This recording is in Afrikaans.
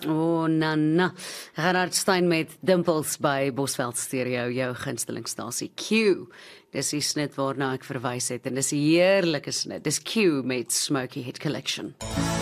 O, Nana. Gerard Stein met Dimpels by Bosveld Stereo, jou gunstelingstasie Q. Dis die snit waarna ek verwys het en dis 'n heerlike snit. Dis Q met Smoky Head Collection.